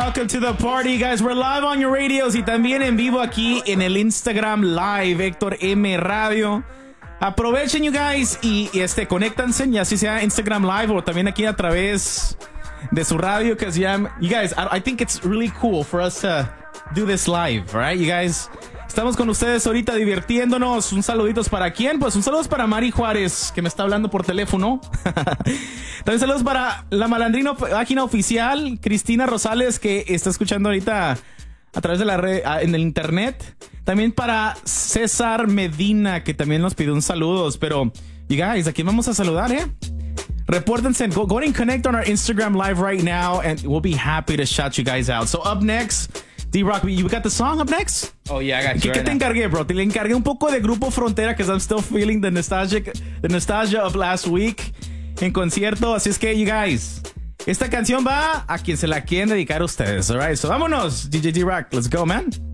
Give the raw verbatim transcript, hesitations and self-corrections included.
Welcome to the party, guys. We're live on your radios y también en vivo aquí en el Instagram Live, Héctor M Radio. Aprovechen, you guys, y, y este, conéctanse, ya sea Instagram Live o también aquí a través de su radio, because yeah, you guys, I, I think it's really cool for us to do this live, right, you guys? Estamos con ustedes ahorita divirtiéndonos. Un saluditos para quién, pues un saludo para Mari Juárez, que me está hablando por teléfono. También saludos para la Malandrino página oficial, Cristina Rosales, que está escuchando ahorita a través de la red, en el internet. También para César Medina, que también nos pidió un saludos. Pero, you guys, aquí vamos a saludar, ¿eh? Repórtense, go, go and connect on our Instagram Live right now, and we'll be happy to shout you guys out. So up next, D-Rock, you got the song up next? Oh, yeah, I got you. ¿Qué, right ¿qué te now. encargué, bro? Te le encargué un poco de Grupo Frontera, because I'm still feeling the nostalgic, the nostalgia of last week en concierto. Así es que, you guys, esta canción va a quien se la quieren dedicar a ustedes, alright? So vámonos, D J D-Rock, let's go, man.